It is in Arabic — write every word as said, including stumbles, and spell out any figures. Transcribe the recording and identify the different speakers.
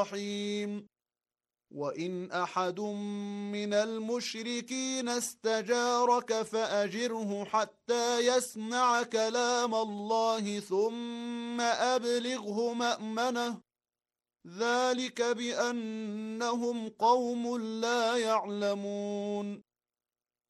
Speaker 1: الرحيم. وإن أحد من المشركين استجارك فأجره حتى يسمع كلام الله ثم أبلغه مأمنه، ذلك بأنهم قوم لا يعلمون.